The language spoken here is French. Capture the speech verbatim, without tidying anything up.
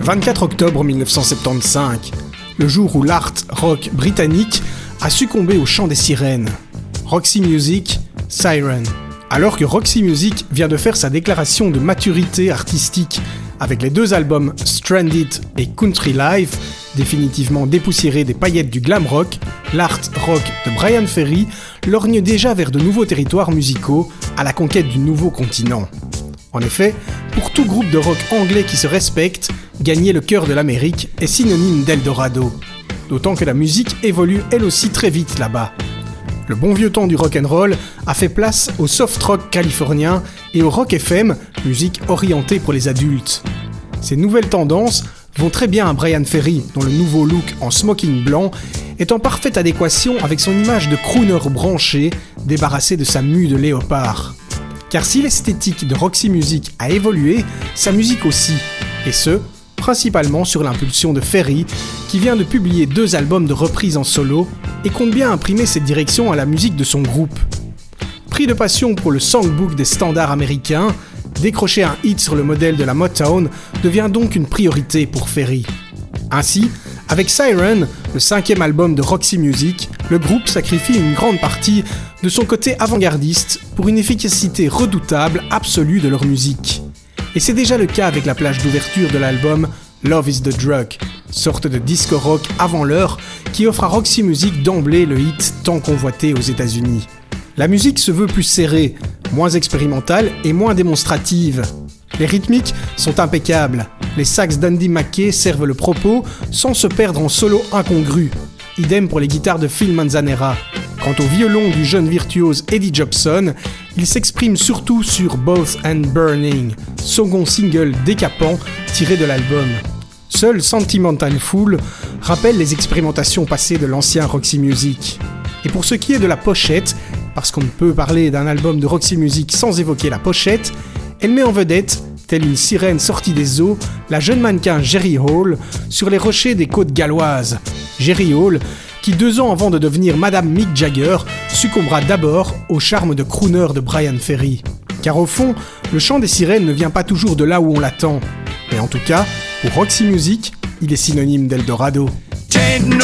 vingt-quatre octobre mille neuf cent soixante-quinze, le jour où l'art rock britannique a succombé au chant des sirènes. Roxy Music, Siren. Alors que Roxy Music vient de faire sa déclaration de maturité artistique avec les deux albums Stranded et Country Life, définitivement dépoussiérés des paillettes du glam rock, l'art rock de Bryan Ferry lorgne déjà vers de nouveaux territoires musicaux à la conquête du nouveau continent. En effet, pour tout groupe de rock anglais qui se respecte, gagner le cœur de l'Amérique est synonyme d'Eldorado. D'autant que la musique évolue elle aussi très vite là-bas. Le bon vieux temps du rock'n'roll a fait place au soft rock californien et au rock F M, musique orientée pour les adultes. Ces nouvelles tendances vont très bien à Bryan Ferry, dont le nouveau look en smoking blanc est en parfaite adéquation avec son image de crooner branché, débarrassé de sa mue de léopard. Car si l'esthétique de Roxy Music a évolué, sa musique aussi, et ce, principalement sur l'impulsion de Ferry, qui vient de publier deux albums de reprises en solo et compte bien imprimer cette direction à la musique de son groupe. Pris de passion pour le songbook des standards américains, décrocher un hit sur le modèle de la Motown devient donc une priorité pour Ferry. Ainsi, avec Siren, le cinquième album de Roxy Music, le groupe sacrifie une grande partie de son côté avant-gardiste pour une efficacité redoutable absolue de leur musique. Et c'est déjà le cas avec la plage d'ouverture de l'album Love is the Drug, sorte de disco rock avant l'heure qui offre à Roxy Music d'emblée le hit tant convoité aux États-Unis. La musique se veut plus serrée, moins expérimentale et moins démonstrative. Les rythmiques sont impeccables, les sax d'Andy Mackey servent le propos sans se perdre en solo incongru. Idem pour les guitares de Phil Manzanera. Quant au violon du jeune virtuose Eddie Jobson, il s'exprime surtout sur Both and Burning, second single décapant tiré de l'album. Seul Sentimental Fool rappelle les expérimentations passées de l'ancien Roxy Music. Et pour ce qui est de la pochette, parce qu'on ne peut parler d'un album de Roxy Music sans évoquer la pochette, elle met en vedette, telle une sirène sortie des eaux, la jeune mannequin Jerry Hall sur les rochers des côtes galloises. Jerry Hall, qui deux ans avant de devenir Madame Mick Jagger, succombera d'abord au charme de crooner de Bryan Ferry. Car au fond, le chant des sirènes ne vient pas toujours de là où on l'attend. Mais en tout cas, pour Roxy Music, il est synonyme d'Eldorado. Ain't no